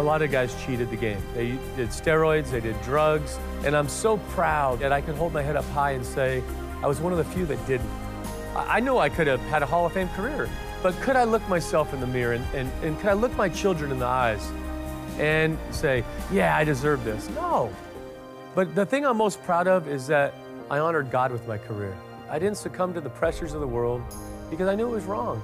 A lot of guys cheated the game. They did steroids, they did drugs, and I'm so proud that I can hold my head up high and say, I was one of the few that didn't. I know I could have had a Hall of Fame career, but could I look myself in the mirror and could I look my children in the eyes and say, yeah, I deserve this? No. But the thing I'm most proud of is that I honored God with my career. I didn't succumb to the pressures of the world because I knew it was wrong.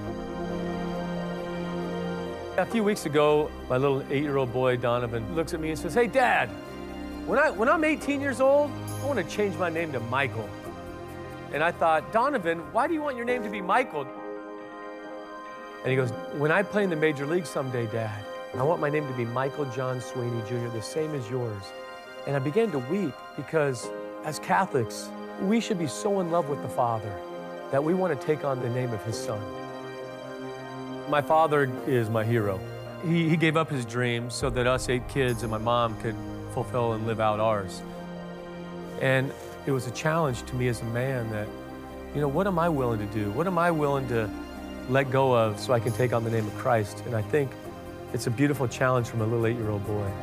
A few weeks ago, my little 8-year-old boy, Donovan, looks at me and says, hey, Dad, when I'm 18 years old, I want to change my name to Michael. And I thought, Donovan, why do you want your name to be Michael? And he goes, when I play in the major league someday, Dad, I want my name to be Michael John Sweeney Jr., the same as yours. And I began to weep because as Catholics, we should be so in love with the Father that we want to take on the name of his Son. My father is my hero. He gave up his dreams so that us 8 kids and my mom could fulfill and live out ours. And it was a challenge to me as a man that, you know, what am I willing to do? What am I willing to let go of so I can take on the name of Christ? And I think it's a beautiful challenge from a little 8-year-old boy.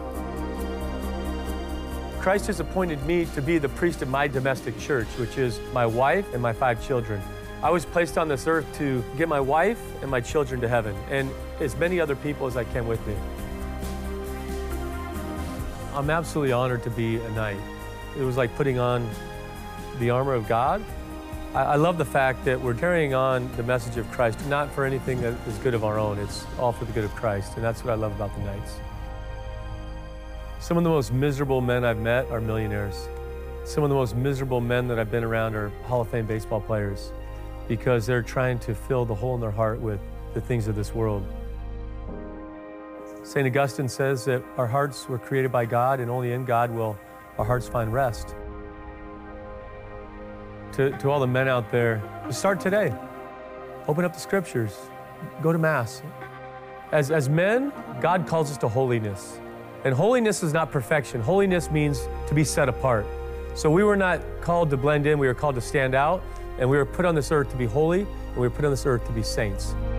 Christ has appointed me to be the priest of my domestic church, which is my wife and my 5 children. I was placed on this earth to get my wife and my children to heaven, and as many other people as I can with me. I'm absolutely honored to be a knight. It was like putting on the armor of God. I love the fact that we're carrying on the message of Christ, not for anything that is good of our own. It's all for the good of Christ, and that's what I love about the Knights. Some of the most miserable men I've met are millionaires. Some of the most miserable men that I've been around are Hall of Fame baseball players because they're trying to fill the hole in their heart with the things of this world. St. Augustine says that our hearts were created by God, and only in God will our hearts find rest. To all the men out there, start today. Open up the scriptures. Go to Mass. As men, God calls us to holiness. And holiness is not perfection. Holiness means to be set apart. So we were not called to blend in, we were called to stand out, and we were put on this earth to be holy, and we were put on this earth to be saints.